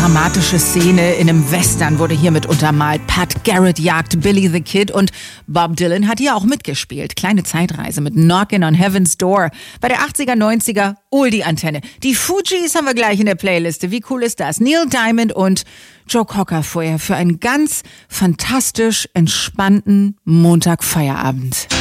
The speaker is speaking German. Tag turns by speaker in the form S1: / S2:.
S1: dramatische Szene in einem Western wurde hiermit untermalt. Pat Garrett jagt Billy the Kid und Bob Dylan hat hier auch mitgespielt. Kleine Zeitreise mit Knockin' on Heaven's Door. Bei der 80er, 90er Oldie-Antenne. Die Fugees haben wir gleich in der Playliste. Wie cool ist das? Neil Diamond und Joe Cocker vorher für einen ganz fantastisch entspannten Montagfeierabend.